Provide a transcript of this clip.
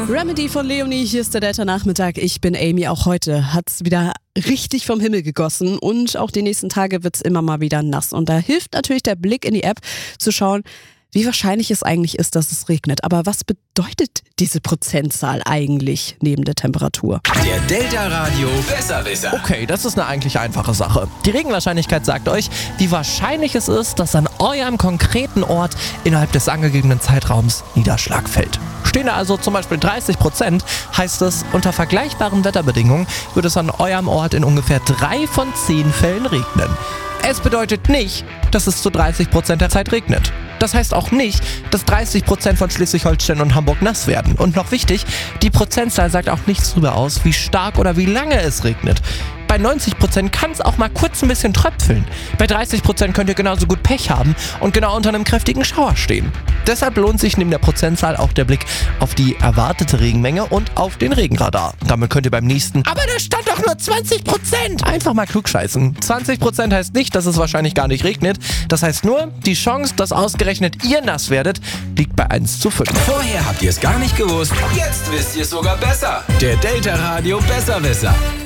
Remedy von Leonie, hier ist der Delta-Nachmittag. Ich bin Amy. Auch heute hat's wieder richtig vom Himmel gegossen und auch die nächsten Tage wird's immer mal wieder nass. Und da hilft natürlich der Blick in die App zu schauen, wie wahrscheinlich es eigentlich ist, dass es regnet. Aber was bedeutet diese Prozentzahl eigentlich neben der Temperatur? Der Delta Radio Besserwisser. Okay, das ist eine eigentlich einfache Sache. Die Regenwahrscheinlichkeit sagt euch, wie wahrscheinlich es ist, dass an eurem konkreten Ort innerhalb des angegebenen Zeitraums Niederschlag fällt. Stehen da also zum Beispiel 30%, heißt es, unter vergleichbaren Wetterbedingungen wird es an eurem Ort in ungefähr 3 von 10 Fällen regnen. Es bedeutet nicht, dass es zu 30% der Zeit regnet. Das heißt auch nicht, dass 30% von Schleswig-Holstein und Hamburg nass werden. Und noch wichtig, die Prozentzahl sagt auch nichts darüber aus, wie stark oder wie lange es regnet. Bei 90% kann es auch mal kurz ein bisschen tröpfeln. Bei 30% könnt ihr genauso gut Pech haben und genau unter einem kräftigen Schauer stehen. Deshalb lohnt sich neben der Prozentzahl auch der Blick auf die erwartete Regenmenge und auf den Regenradar. Damit könnt ihr beim nächsten "Aber da stand doch nur 20%" einfach mal klugscheißen. 20% heißt nicht, dass es wahrscheinlich gar nicht regnet. Das heißt nur, die Chance, dass ausgerechnet ihr nass werdet, liegt bei 1:5. Vorher habt ihr es gar nicht gewusst, jetzt wisst ihr es sogar besser. Der Delta Radio Besserwisser.